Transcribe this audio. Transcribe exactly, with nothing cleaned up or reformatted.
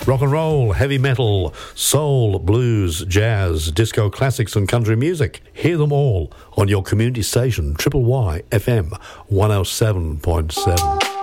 Rock and roll, heavy metal, soul, blues, jazz, disco classics and country music. Hear them all on your community station, Triple Y F M one oh seven point seven.